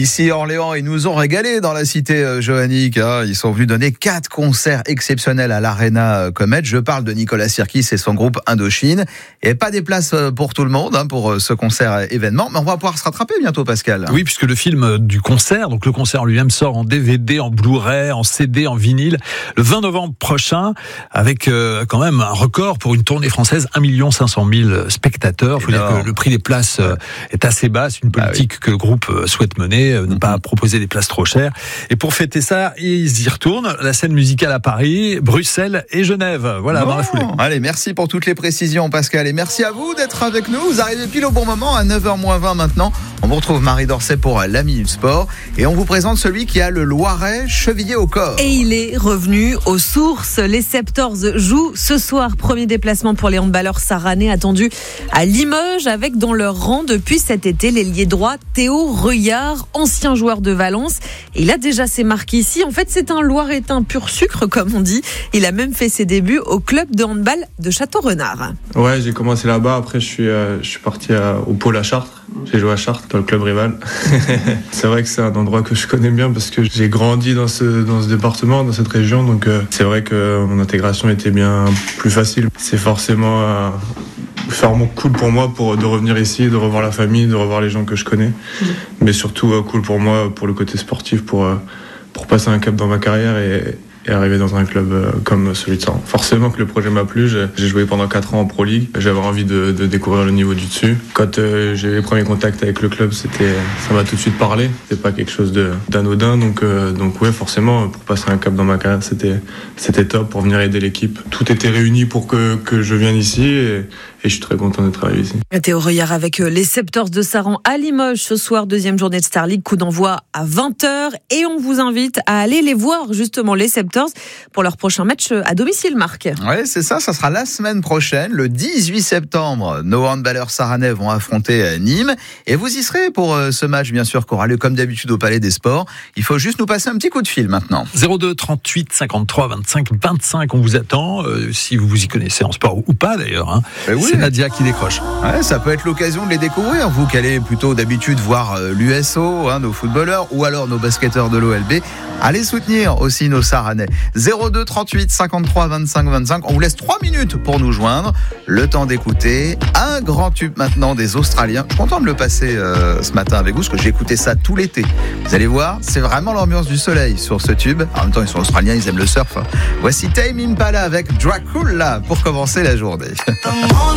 Ici à Orléans, ils nous ont régalé dans la cité johannique. Ils sont venus donner 4 concerts exceptionnels à l'Arena Comet. Je parle de Nicolas Sirkis et son groupe Indochine. Et pas des places pour tout le monde pour ce concert événement, mais on va pouvoir se rattraper bientôt, Pascal. Oui, puisque le film du concert, donc le concert lui-même sort en DVD, en Blu-ray, en CD, en vinyle, le 20 novembre prochain, avec quand même un record pour une tournée française, 1 500 000 spectateurs. Il faut dire que le prix des places est assez bas, c'est une politique que le groupe souhaite mener, ne pas proposer des places trop chères. Et pour fêter ça, ils y retournent, la scène musicale à Paris, Bruxelles et Genève. Voilà, dans la foulée. Allez, merci pour toutes les précisions, Pascal, et merci à vous d'être avec nous. Vous arrivez pile au bon moment, à 9h20 maintenant. On vous retrouve Marie Dorset pour la Minute Sport, et on vous présente celui qui a le Loiret chevillé au corps. Et il est revenu aux sources. Les Septors jouent ce soir. Premier déplacement pour les handballeurs saranais attendus à Limoges, avec dans leur rang depuis cet été l'ailier droit Théo Reuillard, ancien joueur de Valence. Et il a déjà ses marques ici. En fait, c'est un Loiretain pur sucre, comme on dit. Il a même fait ses débuts au club de handball de Château-Renard. Ouais, j'ai commencé là-bas. Après, je suis parti au pôle à Chartres. J'ai joué à Chartres, dans le club rival. C'est vrai que c'est un endroit que je connais bien parce que j'ai grandi dans ce département, dans cette région. Donc, c'est vrai que mon intégration était bien plus facile. C'est forcément vraiment cool pour moi de revenir ici, de revoir la famille, de revoir les gens que je connais. Mais surtout cool pour moi, pour le côté sportif, pour passer un cap dans ma carrière et arriver dans un club comme celui de Saran. Forcément que le projet m'a plu. J'ai joué pendant 4 ans en Pro League. J'avais envie de découvrir le niveau du dessus. Quand j'ai eu les premiers contacts avec le club, ça m'a tout de suite parlé. C'était pas quelque chose d'anodin. Donc ouais, forcément, pour passer un cap dans ma carrière, c'était top pour venir aider l'équipe. Tout était réuni pour que je vienne ici et je suis très content d'être arrivé ici. Théo Reuillard avec les Septors de Saran à Limoges ce soir, deuxième journée de Star League, coup d'envoi à 20h, et on vous invite à aller les voir justement, les Septors, pour leur prochain match à domicile, Marc. Oui, c'est ça sera la semaine prochaine, le 18 septembre. Nos handballeurs saranais vont affronter Nîmes, et vous y serez pour ce match, bien sûr, qui aura lieu comme d'habitude au Palais des Sports. Il faut juste nous passer un petit coup de fil maintenant. 02 38 53 25 25, on vous attend, si vous vous y connaissez en sport ou pas d'ailleurs. Oui. C'est Nadia qui décroche. Ouais, ça peut être l'occasion de les découvrir. Vous qui allez plutôt d'habitude voir l'USO, nos footballeurs, ou alors nos basketteurs de l'OLB, allez soutenir aussi nos Saranais. 02 38 53 25 25. On vous laisse 3 minutes pour nous joindre. Le temps d'écouter un grand tube maintenant des Australiens. Je suis content de le passer ce matin avec vous, parce que j'ai écouté ça tout l'été. Vous allez voir, c'est vraiment l'ambiance du soleil sur ce tube. En même temps, ils sont Australiens, ils aiment le surf. Voici Tame Impala avec Dracula pour commencer la journée.